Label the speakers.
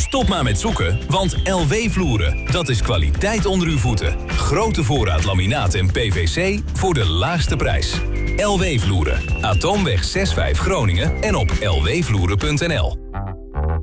Speaker 1: Stop maar met zoeken, want LW Vloeren, dat is kwaliteit onder uw voeten. Grote voorraad laminaat en PVC voor de laagste prijs. LW Vloeren, Atoomweg 65 Groningen en op lwvloeren.nl.